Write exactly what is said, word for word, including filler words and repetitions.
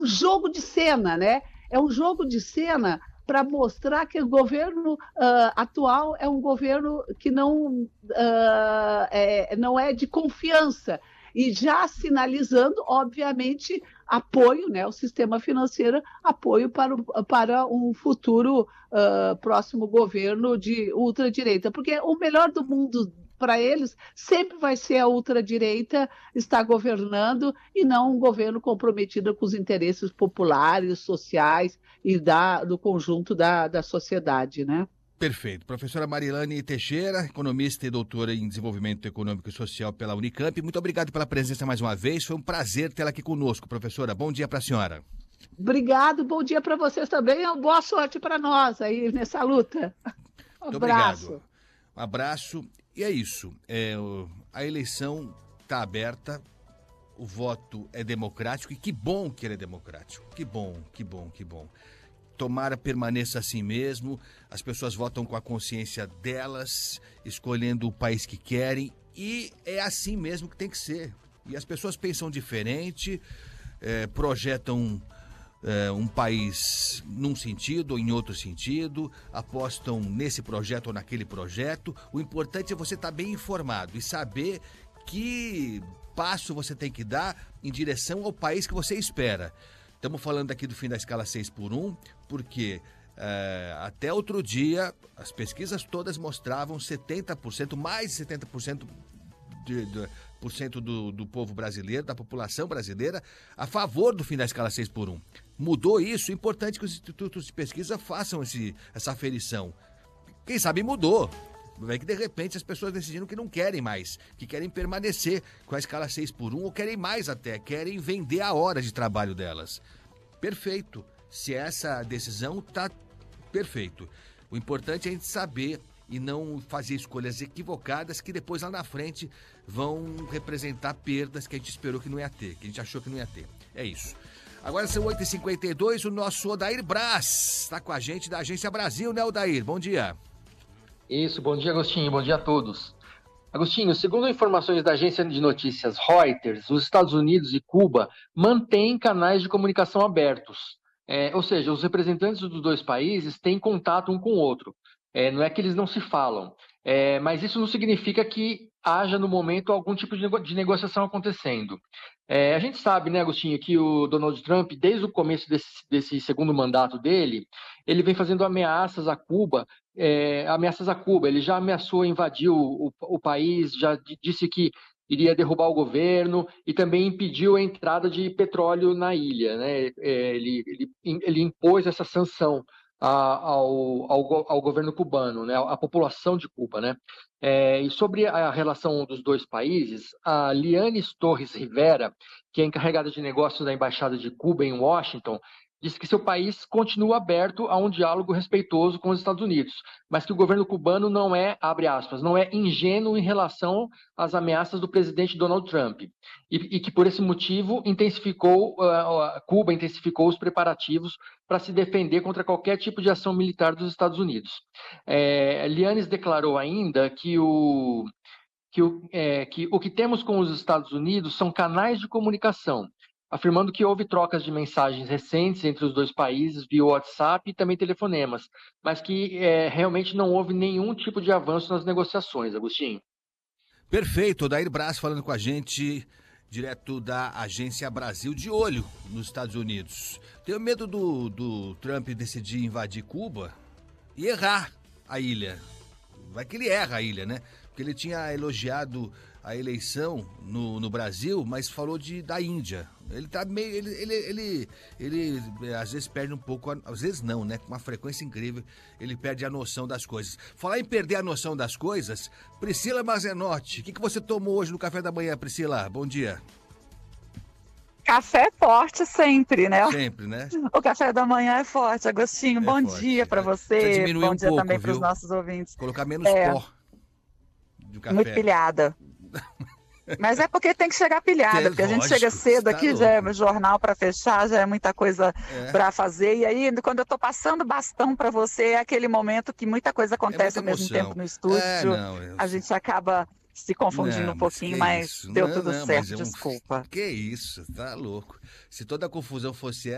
jogo de cena, né? É um jogo de cena para mostrar que o governo uh, atual é um governo que não, uh, é, não é de confiança, e já sinalizando, obviamente, apoio, né, o sistema financeiro, apoio para, o, para um futuro uh, próximo governo de ultradireita, porque o melhor do mundo para eles sempre vai ser a ultradireita estar governando e não um governo comprometido com os interesses populares, sociais e da, do conjunto da, da sociedade, né? Perfeito. Professora Marilane Teixeira, economista e doutora em desenvolvimento econômico e social pela Unicamp, muito obrigado pela presença mais uma vez. Foi um prazer tê-la aqui conosco, professora. Bom dia para a senhora. Obrigado, bom dia para vocês também. Boa sorte para nós aí nessa luta. Um muito abraço. Obrigado. Um abraço. E é isso. É, a eleição está aberta, o voto é democrático e que bom que ele é democrático. Que bom, que bom, que bom. Tomara permaneça assim mesmo, as pessoas votam com a consciência delas, escolhendo o país que querem, e é assim mesmo que tem que ser. E as pessoas pensam diferente, é, projetam é, um país num sentido ou em outro sentido, apostam nesse projeto ou naquele projeto. O importante é você estar bem informado e saber que passo você tem que dar em direção ao país que você espera. Estamos falando aqui do fim da escala seis por um, porque é, até outro dia as pesquisas todas mostravam setenta por cento, mais de setenta por cento, de, de, por cento do, do povo brasileiro, da população brasileira, a favor do fim da escala seis por um. Mudou isso, é importante que os institutos de pesquisa façam esse, essa aferição. Quem sabe mudou. É que de repente as pessoas decidiram que não querem mais, que querem permanecer com a escala seis por um, ou querem mais até, querem vender a hora de trabalho delas. Perfeito. Se essa decisão está perfeito. O importante é a gente saber e não fazer escolhas equivocadas que depois lá na frente vão representar perdas que a gente esperou que não ia ter, que a gente achou que não ia ter. É isso. Agora são oito e cinquenta e dois, o nosso Odair Braz está com a gente da Agência Brasil, né, Odair? Bom dia. Isso, bom dia, Agostinho, bom dia a todos. Agostinho, segundo informações da agência de notícias Reuters, os Estados Unidos e Cuba mantêm canais de comunicação abertos. É, ou seja, os representantes dos dois países têm contato um com o outro. É, não é que eles não se falam, é, mas isso não significa que haja no momento algum tipo de, nego- de negociação acontecendo. É, a gente sabe, né, Agostinho, que o Donald Trump, desde o começo desse, desse segundo mandato dele, ele vem fazendo ameaças a Cuba, é, ameaças a Cuba. Ele já ameaçou invadir o, o, o país, já d- disse que iria derrubar o governo e também impediu a entrada de petróleo na ilha, né? É, ele, ele, ele impôs essa sanção a- ao, ao, go- ao governo cubano, né? À população de Cuba, né? É, e sobre a relação dos dois países, a Lianes Torres Rivera, que é encarregada de negócios da Embaixada de Cuba em Washington, disse que seu país continua aberto a um diálogo respeitoso com os Estados Unidos, mas que o governo cubano não é, abre aspas, não é ingênuo em relação às ameaças do presidente Donald Trump, e, e que por esse motivo intensificou, uh, Cuba intensificou os preparativos para se defender contra qualquer tipo de ação militar dos Estados Unidos. É, Lianes declarou ainda que o que o, é, que o que temos com os Estados Unidos são canais de comunicação, afirmando que houve trocas de mensagens recentes entre os dois países via WhatsApp e também telefonemas, mas que é, realmente não houve nenhum tipo de avanço nas negociações, Agostinho. Perfeito, Odair Braz falando com a gente direto da Agência Brasil, de olho nos Estados Unidos. Tenho medo do, do Trump decidir invadir Cuba e errar a ilha. Vai que ele erra a ilha, né? Porque ele tinha elogiado a eleição no, no Brasil, mas falou de, da Índia. Ele tá meio. Ele, ele, ele, ele, ele às vezes perde um pouco, a, às vezes não, né? Com uma frequência incrível, ele perde a noção das coisas. Falar em perder a noção das coisas, Priscila Mazenotti, o que, que você tomou hoje no café da manhã, Priscila? Bom dia. Café forte sempre, né? Sempre, né? O café da manhã é forte. Agostinho, É bom forte. dia para Precisa você. diminuir Bom um dia pouco, também para os viu? nossos ouvintes. Colocar menos É, pó do café. muito pilhada. Mas é porque tem que chegar pilhada, É, porque a gente lógico, chega cedo tá aqui, louco. já é jornal para fechar, já é muita coisa É. para fazer. E aí, quando eu tô passando bastão para você, é aquele momento que muita coisa acontece É muita ao mesmo emoção. tempo no É, estúdio. não, eu A sei. gente acaba se confundindo Não, um mas pouquinho, que mas isso? deu Não, tudo não, certo, mas é um... desculpa. Que isso, tá louco. Se toda a confusão fosse